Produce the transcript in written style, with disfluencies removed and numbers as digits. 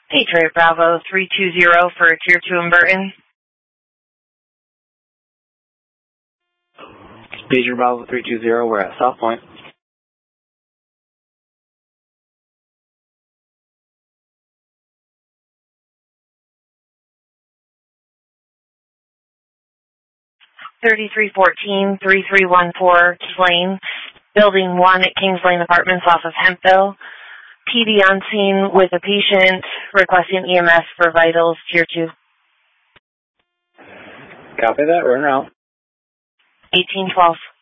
Patriot Bravo 320 for Tier 2 in Burton. Patriot Bravo 320, we're at South Point. $3314, 3314 Lane, Building 1 at Kings Lane Apartments off of Hempville. PD on scene with a patient requesting EMS for vitals, Tier 2. Copy that, we're in route. 1812.